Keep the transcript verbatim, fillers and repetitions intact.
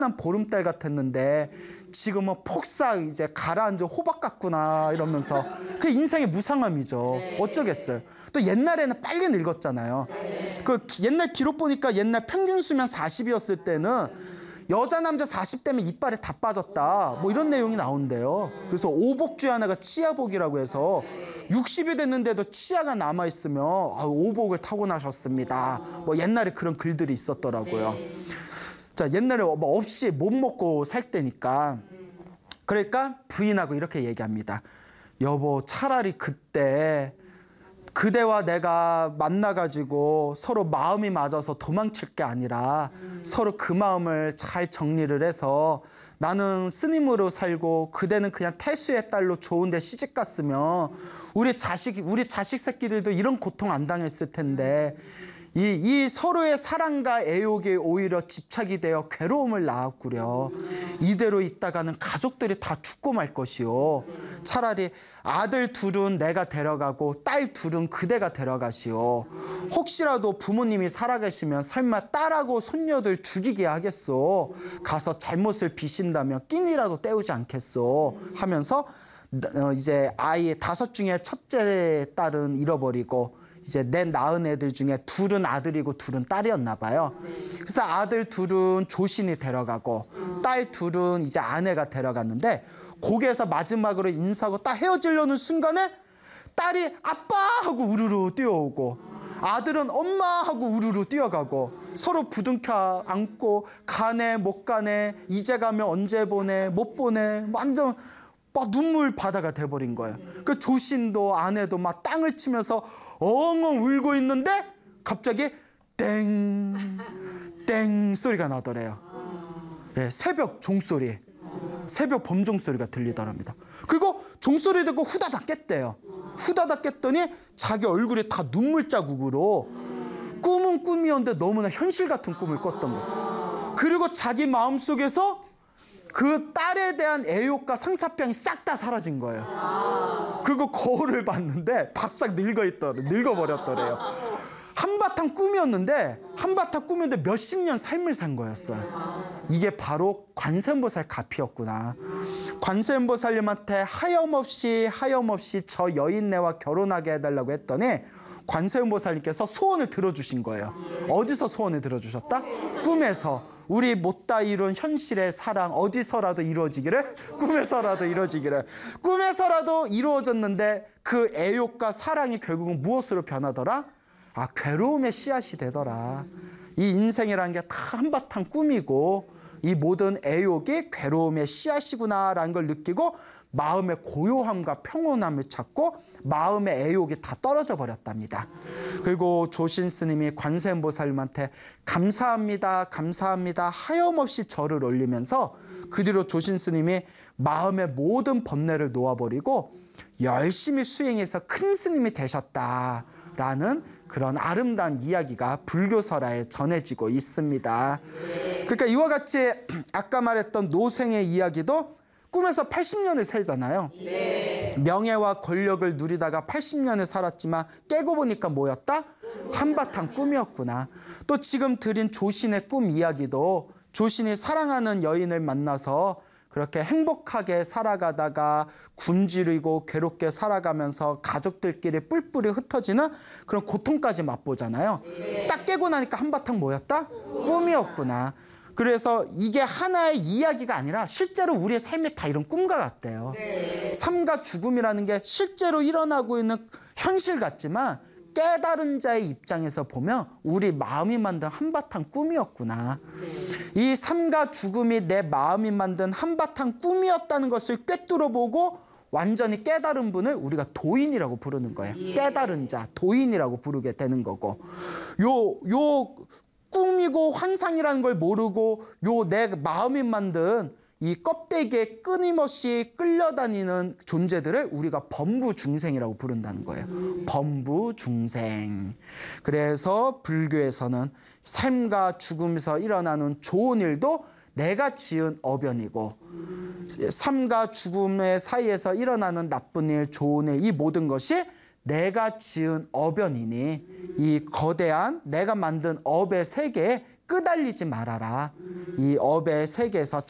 난 보름달 같았는데 지금은 폭삭 이제 가라앉은 호박 같구나 이러면서 그 인생의 무상함이죠. 어쩌겠어요. 또 옛날에는 빨리 늙었잖아요. 그 옛날 기록 보니까 옛날 평균 수명 사십이었을 때는 여자 남자 사십 대면 이빨에 다 빠졌다 뭐 이런 내용이 나온대요. 그래서 오복 중에 하나가 치아복이라고 해서 육십이 됐는데도 치아가 남아있으면 아, 오복을 타고나셨습니다. 뭐 옛날에 그런 글들이 있었더라고요. 자, 옛날에 뭐 없이 못 먹고 살 때니까. 그러니까 부인하고 이렇게 얘기합니다. 여보, 차라리 그때 그대와 내가 만나가지고 서로 마음이 맞아서 도망칠 게 아니라 음. 서로 그 마음을 잘 정리를 해서 나는 스님으로 살고 그대는 그냥 태수의 딸로 좋은 데 시집 갔으면 우리 자식, 우리 자식 새끼들도 이런 고통 안 당했을 텐데 이, 이 서로의 사랑과 애욕이 오히려 집착이 되어 괴로움을 낳았구려. 이대로 있다가는 가족들이 다 죽고 말 것이요. 차라리 아들 둘은 내가 데려가고 딸 둘은 그대가 데려가시오. 혹시라도 부모님이 살아계시면 설마 딸하고 손녀들 죽이게 하겠소. 가서 잘못을 비신다면 끼니라도 때우지 않겠소. 하면서 이제 아이 다섯 중에 첫째 딸은 잃어버리고 이제 내 낳은 애들 중에 둘은 아들이고 둘은 딸이었나 봐요. 그래서 아들 둘은 조신이 데려가고 딸 둘은 이제 아내가 데려갔는데 거기에서 마지막으로 인사하고 딱 헤어지려는 순간에 딸이 아빠 하고 우르르 뛰어오고 아들은 엄마 하고 우르르 뛰어가고 서로 부둥켜 안고 가네 못 가네 이제 가면 언제 보내 못 보내 완전 막 눈물 바다가 돼버린 거예요. 그 조신도 아내도 막 땅을 치면서 엉엉 울고 있는데 갑자기 땡, 땡 소리가 나더래요. 네, 새벽 종소리, 새벽 범종소리가 들리더랍니다. 그리고 종소리 듣고 후다닥 깼대요. 후다닥 깼더니 자기 얼굴이 다 눈물 자국으로 꿈은 꿈이었는데 너무나 현실 같은 꿈을 꿨던 거예요. 그리고 자기 마음속에서 그 딸에 대한 애욕과 상사병이 싹 다 사라진 거예요. 그거 거울을 봤는데 바싹 늙어있더래, 늙어버렸더래요. 한바탕 꿈이었는데 한바탕 꿈이었는데 몇십 년 삶을 산 거였어요. 이게 바로 관세음보살 가피였구나. 관세음보살님한테 하염없이 하염없이 저 여인네와 결혼하게 해달라고 했더니 관세음보살님께서 소원을 들어주신 거예요. 어디서 소원을 들어주셨다? 꿈에서. 우리 못다 이룬 현실의 사랑 어디서라도 이루어지기를, 꿈에서라도 이루어지기를. 꿈에서라도 이루어졌는데 그 애욕과 사랑이 결국은 무엇으로 변하더라? 아, 괴로움의 씨앗이 되더라. 이 인생이라는 게 다 한바탕 꿈이고 이 모든 애욕이 괴로움의 씨앗이구나라는 걸 느끼고 마음의 고요함과 평온함을 찾고 마음의 애욕이 다 떨어져 버렸답니다. 그리고 조신 스님이 관세음보살님한테 감사합니다, 감사합니다 하염없이 절을 올리면서 그 뒤로 조신 스님이 마음의 모든 번뇌를 놓아버리고 열심히 수행해서 큰 스님이 되셨다라는 그런 아름다운 이야기가 불교설화에 전해지고 있습니다. 그러니까 이와 같이 아까 말했던 노생의 이야기도 꿈에서 팔십 년을 살잖아요. 네. 명예와 권력을 누리다가 팔십 년을 살았지만 깨고 보니까 뭐였다? 한바탕 꿈이었구나. 또 지금 드린 조신의 꿈 이야기도 조신이 사랑하는 여인을 만나서 그렇게 행복하게 살아가다가 굶주리고 괴롭게 살아가면서 가족들끼리 뿔뿔이 흩어지는 그런 고통까지 맛보잖아요. 네. 딱 깨고 나니까 한바탕 뭐였다? 꿈이었구나. 그래서 이게 하나의 이야기가 아니라 실제로 우리의 삶이 다 이런 꿈과 같대요. 네. 삶과 죽음이라는 게 실제로 일어나고 있는 현실 같지만 깨달은 자의 입장에서 보면 우리 마음이 만든 한바탕 꿈이었구나. 네. 이 삶과 죽음이 내 마음이 만든 한바탕 꿈이었다는 것을 꿰뚫어보고 완전히 깨달은 분을 우리가 도인이라고 부르는 거예요. 예. 깨달은 자, 도인이라고 부르게 되는 거고. 요, 요 꿈이고 환상이라는 걸 모르고 요 내 마음이 만든 이 껍데기에 끊임없이 끌려다니는 존재들을 우리가 범부중생이라고 부른다는 거예요. 범부중생. 그래서 불교에서는 삶과 죽음에서 일어나는 좋은 일도 내가 지은 어변이고 삶과 죽음의 사이에서 일어나는 나쁜 일, 좋은 일, 이 모든 것이 내가 지은 어변이니 이 거대한 내가 만든 업의 세계에 끄달리지 말아라. 이 업의 세계에서